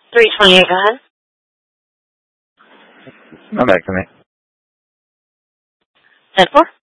328, go ahead. Come back to me. 10-4.